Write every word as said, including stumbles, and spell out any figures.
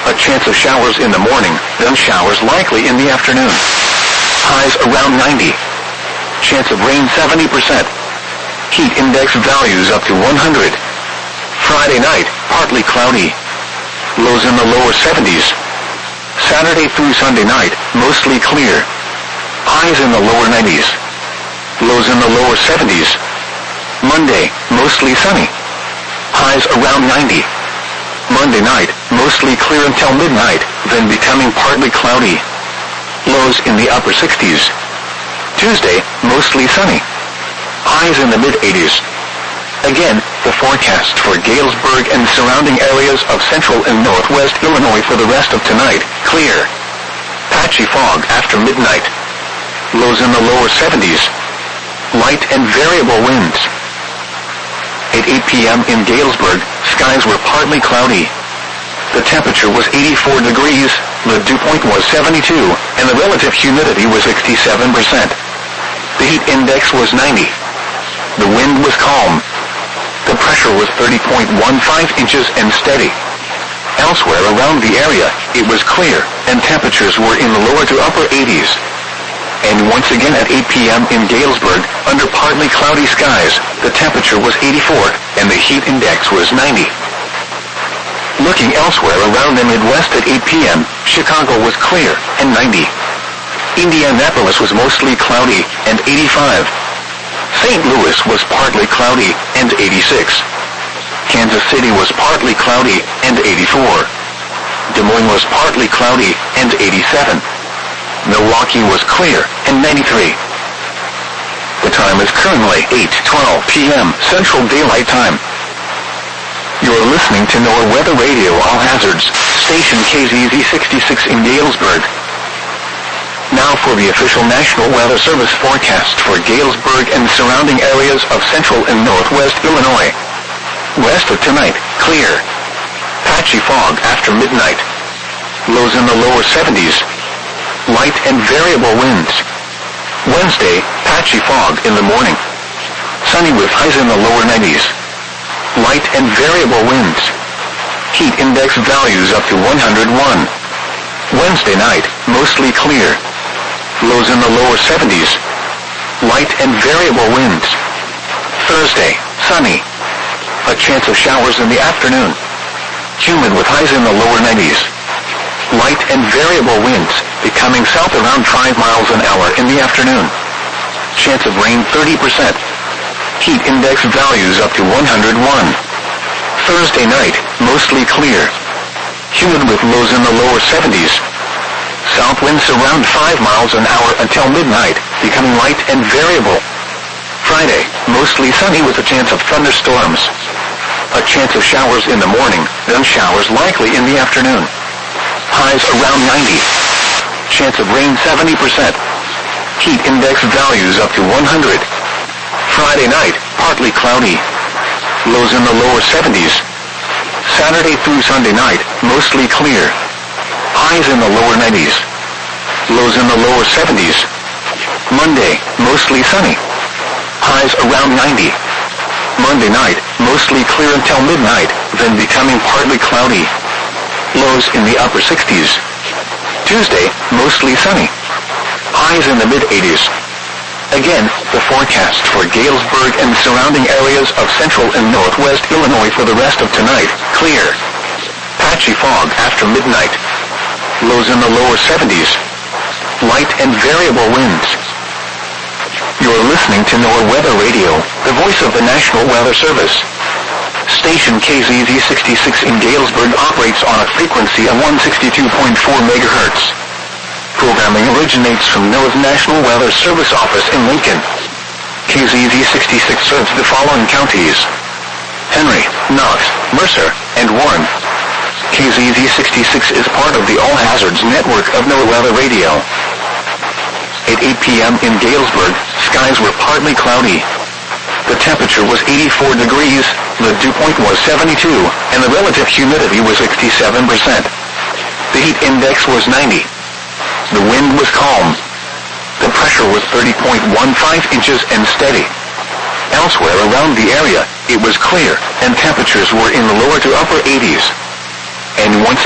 A chance of showers in the morning, then showers likely in the afternoon. Highs around ninety. Chance of rain seventy percent. Heat index values up to one hundred. Friday night, partly cloudy. Lows in the lower seventies. Saturday through Sunday night, mostly clear. Highs in the lower nineties. Lows in the lower seventies. Monday, mostly sunny. Highs around ninety. Monday night, mostly clear until midnight, then becoming partly cloudy. Lows in the upper sixties. Tuesday, mostly sunny. Highs in the mid-eighties. Again, the forecast for Galesburg and surrounding areas of central and northwest Illinois for the rest of tonight, clear. Patchy fog after midnight. Lows in the lower seventies. Light and variable winds. At eight p.m. in Galesburg, skies were partly cloudy. The temperature was eighty-four degrees, the dew point was seventy-two, and the relative humidity was sixty-seven percent. The heat index was ninety. The wind was calm. The pressure was thirty point one five inches and steady. Elsewhere around the area, it was clear, and temperatures were in the lower to upper eighties. And once again at eight p.m. in Galesburg, under partly cloudy skies, the temperature was eighty-four, and the heat index was ninety. Looking elsewhere around the Midwest at eight p.m., Chicago was clear, and ninety. Indianapolis was mostly cloudy, and eighty-five. Saint Louis was partly cloudy, and eighty-six. Kansas City was partly cloudy, and eighty-four. Des Moines was partly cloudy, and eighty-seven. Milwaukee was clear, and ninety-three. The time is currently eight twelve p.m. Central Daylight Time. You're listening to NOAA Weather Radio All Hazards, station K Z Z sixty-six in Galesburg. Now for the official National Weather Service forecast for Galesburg and surrounding areas of central and northwest Illinois. West of tonight, clear. Patchy fog after midnight. Lows in the lower seventies. Light and variable winds. Wednesday, patchy fog in the morning. Sunny with highs in the lower nineties. Light and variable winds. Heat index values up to one hundred one. Wednesday night, mostly clear. Lows in the lower seventies. Light and variable winds. Thursday, sunny. A chance of showers in the afternoon. Humid with highs in the lower nineties. Light and variable winds, becoming south around five miles an hour in the afternoon. Chance of rain thirty percent. Heat index values up to one hundred one. Thursday night, mostly clear. Humid with lows in the lower seventies. South winds around five miles an hour until midnight, becoming light and variable. Friday, mostly sunny with a chance of thunderstorms. A chance of showers in the morning, then showers likely in the afternoon. Highs around ninety. Chance of rain seventy percent. Heat index values up to one hundred. Friday night, partly cloudy. Lows in the lower seventies. Saturday through Sunday night, mostly clear. Highs in the lower nineties. Lows in the lower seventies. Monday, mostly sunny. Highs around ninety. Monday night, mostly clear until midnight, then becoming partly cloudy. Lows in the upper sixties. Tuesday, mostly sunny. Highs in the mid-eighties. Again, the forecast for Galesburg and surrounding areas of central and northwest Illinois for the rest of tonight, clear. Patchy fog after midnight. Lows in the lower seventies. Light and variable winds. You're listening to NOAA Weather Radio, the voice of the National Weather Service. Station K Z Z sixty-six in Galesburg operates on a frequency of one sixty-two point four megahertz. Programming originates from NOAA's National Weather Service office in Lincoln. K Z Z sixty-six serves the following counties: Henry, Knox, Mercer, and Warren. K Z Z sixty-six is part of the All Hazards network of NOAA Weather Radio. At eight p.m. in Galesburg, skies were partly cloudy. The temperature was eighty-four degrees, the dew point was seventy-two, and the relative humidity was sixty-seven percent. The heat index was ninety. The wind was calm. The pressure was thirty point one five inches and steady. Elsewhere around the area, it was clear, and temperatures were in the lower to upper eighties. And once